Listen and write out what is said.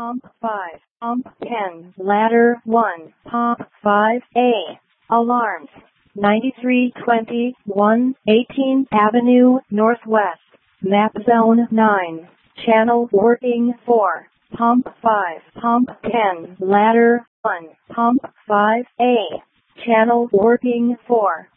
Pump 5, Pump 10, Ladder 1, Pump 5A, Alarms, 9321 18th Avenue Northwest, Map Zone 9, Channel Working 4, Pump 5, Pump 10, Ladder 1, Pump 5A, Channel Working 4.